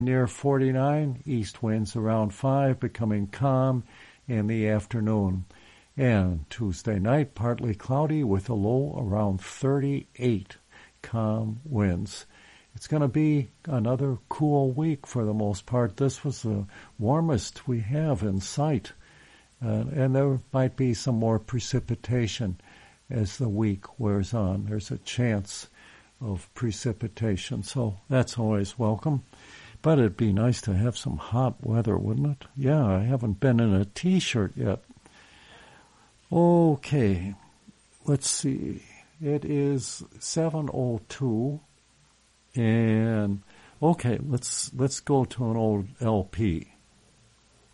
near 49, east winds around 5, becoming calm in the afternoon. And Tuesday night, partly cloudy with a low around 38, calm winds. It's going to be another cool week for the most part. This was the warmest we have in sight. And there might be some more precipitation as the week wears on. There's a chance of precipitation, so that's always welcome. But it'd be nice to have some hot weather, wouldn't it? Yeah, I haven't been in a T-shirt yet. Okay, let's see. It is 7:02, and okay, let's go to an old LP.